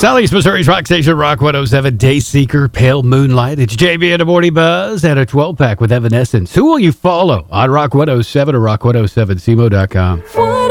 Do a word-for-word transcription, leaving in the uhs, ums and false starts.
Southeast Missouri's Rock Station, Rock one oh seven, Dayseeker, Pale Moonlight. It's J B and the Morning Buzz and a twelve-pack with Evanescence. Who will you follow on Rock one oh seven or rock one oh seven C M O dot com?